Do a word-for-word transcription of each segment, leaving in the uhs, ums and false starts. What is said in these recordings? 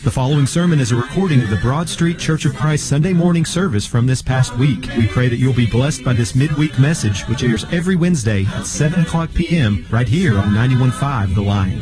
The following sermon is a recording of the Broad Street Church of Christ Sunday morning service from this past week. We pray that you'll be blessed by this midweek message, which airs every Wednesday at seven o'clock p.m. right here on ninety-one point five The Lion.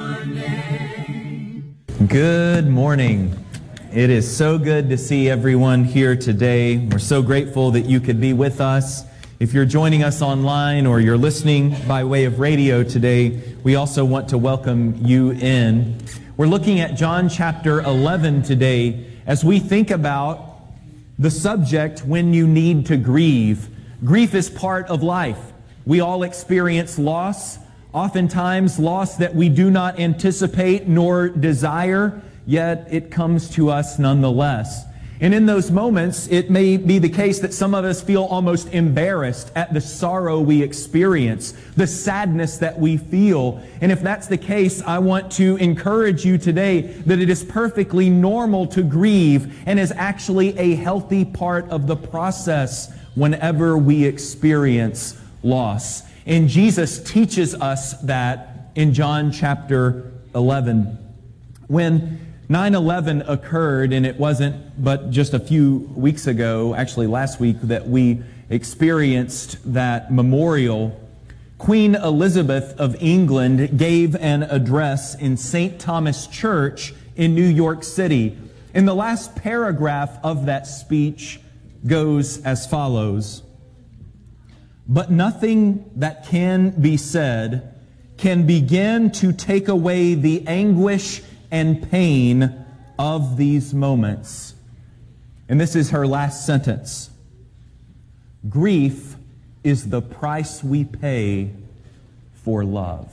Good morning. It is so good to see everyone here today. We're so grateful that you could be with us. If you're joining us online or you're listening by way of radio today, we also want to welcome you in. We're looking at John chapter eleven today as we think about the subject, when you need to grieve. Grief is part of life. We all experience loss, oftentimes loss that we do not anticipate nor desire, yet it comes to us nonetheless. And in those moments, it may be the case that some of us feel almost embarrassed at the sorrow we experience, the sadness that we feel. And if that's the case, I want to encourage you today that it is perfectly normal to grieve and is actually a healthy part of the process whenever we experience loss. And Jesus teaches us that in John chapter eleven. When nine eleven occurred, and it wasn't but just a few weeks ago, actually last week, that we experienced that memorial, Queen Elizabeth of England gave an address in Saint Thomas Church in New York City. And the last paragraph of that speech goes as follows: "But nothing that can be said can begin to take away the anguish and pain of these moments." And this is her last sentence: "Grief is the price we pay for love."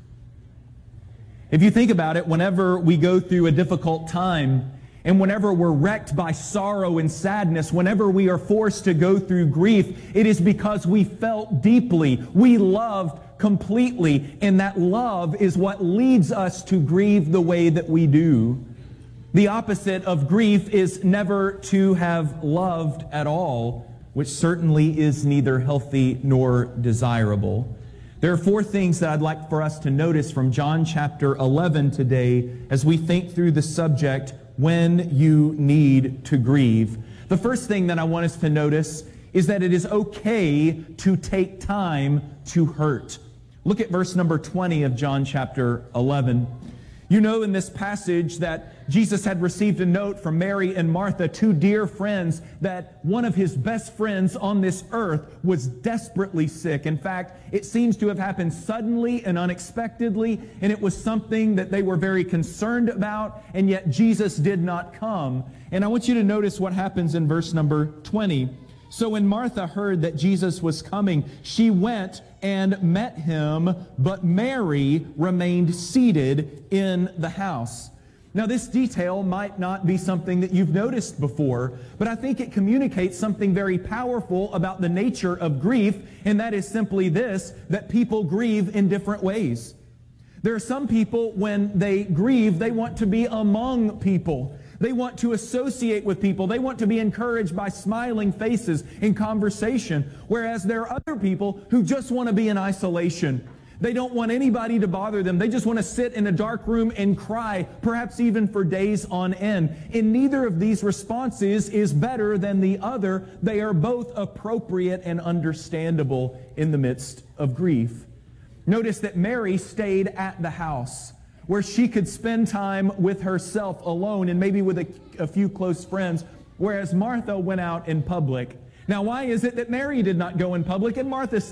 If you think about it, whenever we go through a difficult time, and whenever we're wrecked by sorrow and sadness, whenever we are forced to go through grief, it is because we felt deeply, we loved completely, and that love is what leads us to grieve the way that we do. The opposite of grief is never to have loved at all, which certainly is neither healthy nor desirable. There are four things that I'd like for us to notice from John chapter eleven today as we think through the subject, when you need to grieve. The first thing that I want us to notice is that it is okay to take time to hurt. Look at verse number twenty of John chapter eleven. You know in this passage that Jesus had received a note from Mary and Martha, two dear friends, that one of his best friends on this earth was desperately sick. In fact, it seems to have happened suddenly and unexpectedly, and it was something that they were very concerned about, and yet Jesus did not come. And I want you to notice what happens in verse number twenty. "So when Martha heard that Jesus was coming, she went and met him, but Mary remained seated in the house." Now, this detail might not be something that you've noticed before, but I think it communicates something very powerful about the nature of grief, and that is simply this, that people grieve in different ways. There are some people, when they grieve, they want to be among people. They want to associate with people. They want to be encouraged by smiling faces in conversation. Whereas there are other people who just want to be in isolation. They don't want anybody to bother them. They just want to sit in a dark room and cry, perhaps even for days on end. And neither of these responses is better than the other. They are both appropriate and understandable in the midst of grief. Notice that Mary stayed at the house, where she could spend time with herself alone and maybe with a, a few close friends, whereas Martha went out in public. Now, why is it that Mary did not go in public and Martha